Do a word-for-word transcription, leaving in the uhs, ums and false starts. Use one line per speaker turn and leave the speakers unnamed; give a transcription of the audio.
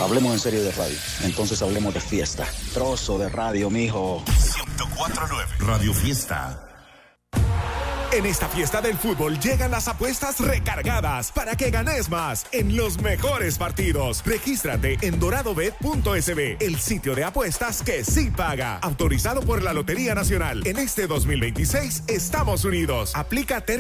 Hablemos en serio de radio. Entonces hablemos de fiesta. Trozo de radio, mijo.
ciento cuatro punto nueve Radio Fiesta.
En esta fiesta del fútbol llegan las apuestas recargadas para que ganes más en los mejores partidos. Regístrate en doradobet punto es be, el sitio de apuestas que sí paga. Autorizado por la Lotería Nacional. En este dos mil veintiséis estamos unidos. Aplica términos